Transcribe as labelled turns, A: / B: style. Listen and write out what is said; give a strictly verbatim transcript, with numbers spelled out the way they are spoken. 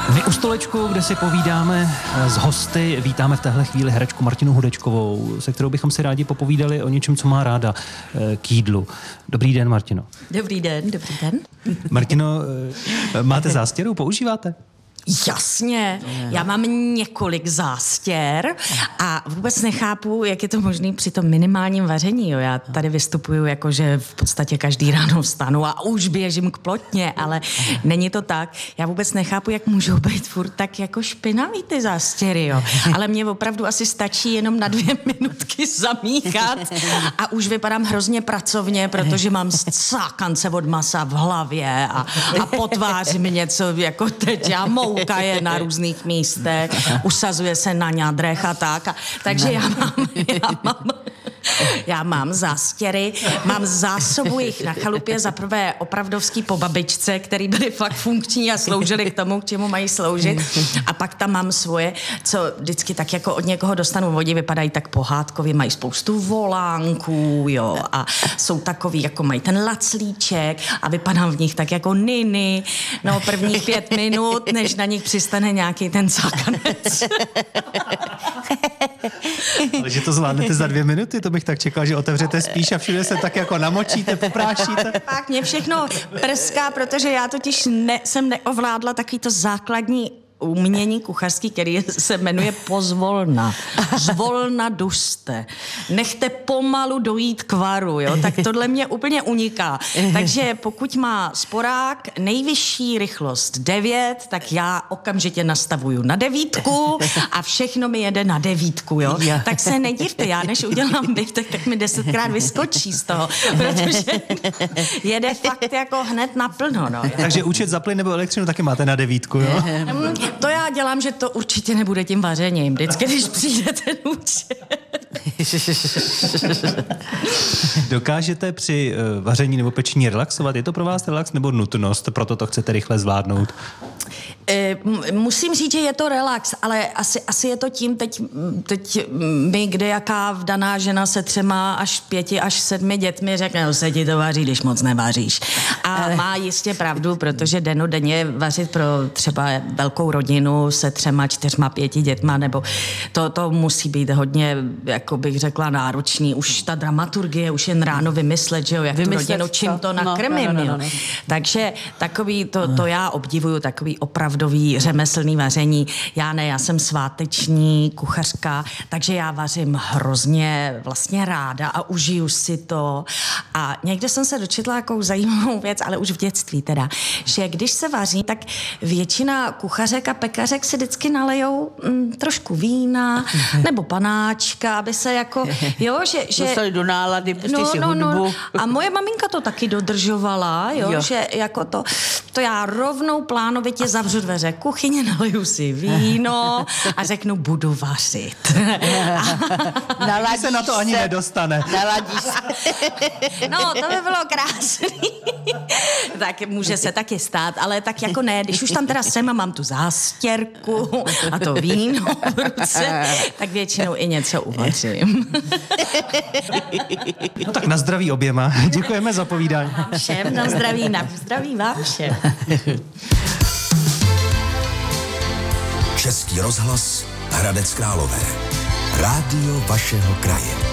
A: My u stolečku, kde si povídáme s hosty, vítáme v téhle chvíli herečku Martinu Hudečkovou, se kterou bychom si rádi popovídali o něčem, co má ráda k jídlu. Dobrý den, Martino.
B: Dobrý den, dobrý den.
A: Martino, máte zástěru, používáte?
B: Jasně, já mám několik zástěr a vůbec nechápu, jak je to možné při tom minimálním vaření. Jo. Já tady vystupuju jako, že v podstatě každý ráno vstanu a už běžím k plotně, ale není to tak. Já vůbec nechápu, jak můžou být furt tak jako špinavý ty zástěry. Jo. Ale mně opravdu asi stačí jenom na dvě minutky zamíchat a už vypadám hrozně pracovně, protože mám cákance od masa v hlavě a, a potváří mi něco jako teď. Já mou je na různých místech, usazuje se na ňadrech a tak. A, takže já mám, já mám, já mám zástěry, mám zásobu jich na chalupě, za prvé opravdovský po babičce, který byly fakt funkční a sloužily k tomu, k čemu mají sloužit. A pak tam mám svoje, co vždycky tak jako od někoho dostanu vodě, vypadají tak pohádkově, mají spoustu volánků, jo, a jsou takový, jako mají ten laclíček a vypadám v nich tak jako niny, no prvních pět minut, než na nich přistane nějaký ten cákanec.
A: Ale že to zvládnete za dvě minuty, to bych tak čekal, že otevřete spíš a všude se tak jako namočíte, poprášíte.
B: Pak mě všechno prská, protože já totiž ne, jsem neovládla takový to základní umění kuchařský, který se jmenuje pozvolna. Zvolna duste. Nechte pomalu dojít k varu, jo? Tak tohle mě úplně uniká. Takže pokud má sporák nejvyšší rychlost devět, tak já okamžitě nastavuju na devítku a všechno mi jede na devítku, jo? Tak se nedivte, já než udělám biftek, tak mi desetkrát vyskočí z toho, protože jede fakt jako hned naplno, no.
A: Takže účet za plyn nebo elektřinu taky máte na devítku, jo?
B: To já dělám, že to určitě nebude tím vařením. Vždycky, když přijde ten účet.
A: Dokážete při uh, vaření nebo pečení relaxovat? Je to pro vás relax nebo nutnost? Proto to chcete rychle zvládnout?
B: E, musím říct, že je to relax, ale asi, asi je to tím, teď, teď my, kde jaká vdaná žena se třema až pěti až sedmi dětmi řekne, no se ti to vaří, když moc nevaříš. A ale... má jistě pravdu, protože dennodenně vařit pro třeba velkou rodinu se třema, čtyřma, pěti dětma, nebo to, to musí být hodně, jako bych řekla, náročný. Už ta dramaturgie, už jen ráno vymyslet, že jo, jak vymyslet tu rodinu, čím to nakrmím. No, no, no, no. Takže takový, to, to já obdivuju, takový opravdový řemeslný vaření. Já ne, já jsem sváteční kuchařka, takže já vařím hrozně vlastně ráda a užiju si to. A někde jsem se dočetla jako zajímavou věc, ale už v dětství teda, že když se vaří, tak většina kuchařek a pekařek si vždycky nalejou mm, trošku vína nebo panáčka, aby se jako, jo, že... že
C: dostali do nálady, pustí
B: no,
C: si
B: no,
C: hudbu.
B: No. A moje maminka to taky dodržovala, jo, jo. Že jako to, to já rovnou plánovitě zavřu dveře kuchyně, naliju si víno a řeknu, budu vařit.
A: Naladíš se na to ani nedostane.
C: Naladíš se.
B: No, to by bylo krásný. Tak může se taky stát, ale tak jako ne, když už tam teda jsem a mám tu zástěrku a to víno v ruce, tak většinou i něco uvařím.
A: No tak na zdraví oběma. Děkujeme za povídání.
B: Všem na zdraví, na zdraví vám všem.
D: Český rozhlas Hradec Králové. Rádio vašeho kraje.